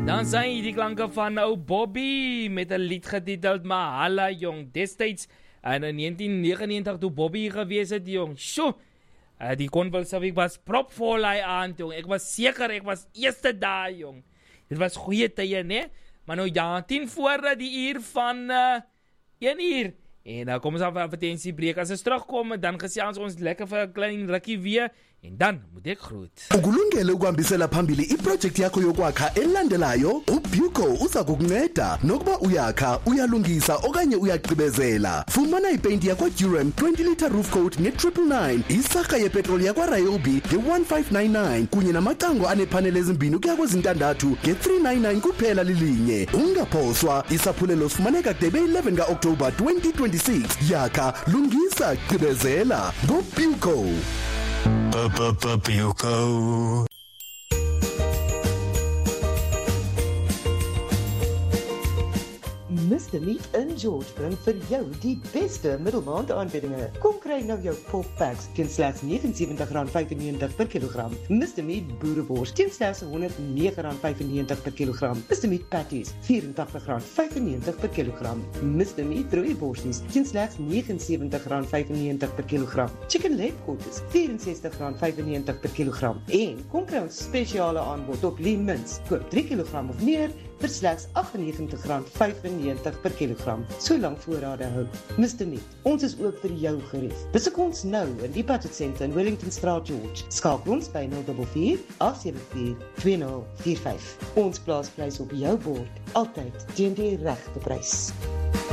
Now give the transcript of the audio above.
Dan zijn die klanken van ou Bobby met een lied getiteld Mahala, jong. Destijds, in 1999 toen Bobby hier geweest het, jong. Sjoe, die konvulsweek was propvol aan, jong. Ik was zeker, ik was eerste daar, jong. Het was goede tijden, hè. Maar nou ja, 10 voor die uur van 1 uur. En dan komen ze af advertentiebreek. Als ze terugkomen, dan gesels ons lekker vir 'n klein rukkie weer. En dan moet ik groet. Ukulungele ukuhambisela phambili iproject yakho yokwakha elandelayo, uBuco uza kukunceda nokuba uyakha, uyalungisa okanye uyaqhibezela. Fumana ipaint yakwa Durham 20 litre roof coat nge999, isarha yepetroli yakwa Ryobi nge1599 kunye namacango anepanel ezimbini ukuya kwezintandathu nge399 kuphela lilinye. Ungaphoswa, isaphulelo sifumaneka kude be-11 ka-Oktoba 2026. Yakha, lungisa, qhibezela ngoBuco. Buco. Mr. Meat in George bring vir jou die beste middelmaand aanbiedinge. Kom kry nou jou pork packs teen slegs R79.95 per kilogram. Mr. Meat boerewors teen slegs R109.95 per kilogram. Mr. Meat patties R84.95 per kilogram. Mr. Meat rooiworsies teen slegs R79.95 per kilogram. Chicken leg quarters R64.95 per kilogram. En kom kry ons spesiale aanbod op lean mince. Koop 3 kilogram of meer vir slegs R98.95 per kilogram. So lank voorrade hou. Mr. Meat, ons is ook vir jou gerief. Besoek ons nou in die Budget Center in Wellington Straat, George. Skakel ons by 044 874 2045. Ons plaas prys op jou bord, altyd teen die regte prys.